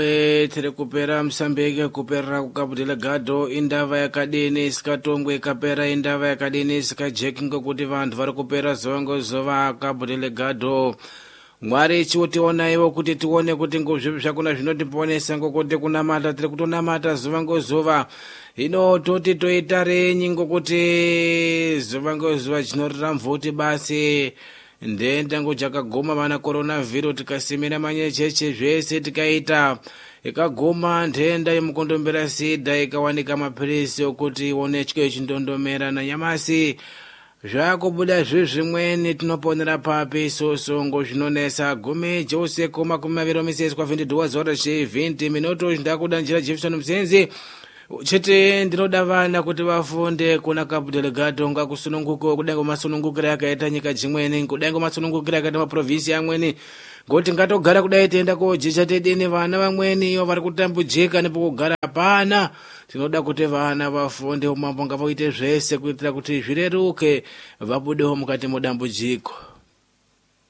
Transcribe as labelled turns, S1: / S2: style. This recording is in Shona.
S1: Tirikupera Msambiki kupera Cabo Delgado indava yakadini sikatongwe ikapera indava yakadini sikajeki ngokuti vantu vari kupera zuva ngozova Cabo Delgado. Mwari chiwotiona iwo kuti tione kuti ngozvipi zvakona zvinotiponesa ngokuti kunamata tiri kutonamata zuva ngozova. Hino toti toita renyi ngokuti zuva ngozova chinorira mvuti basi ndenda ngojakagoma mana coronavirus tikasimira manyecheche zvese tikaita ikagoma ndenda yemukondombera sida ikawanika mapirisi okuti ionechwe chindondomera nanyamasi zvakubuda zvimweni tinoponera papi sosongo zvinonesa gumi jose koma kumaviro miseswa 22 zora 20 minuto ndakuda njira Jefferson Msenzi chete ndinoda vana kuti vafunde kuna Cabo Delgado ngakusununguko kudengo masunungukira yakaita nyika jimweni kudengo masunungukira yakaita maprovinsi amweni ngoti ngatogara kudai tenda kojecha tedini vana vamweni iyo vari kutambujika nepokugara pana tinoda kuti vana vafunde umambo ngavoite zvese kuitira kuti zvireruke vabudewo mukati modambudziko.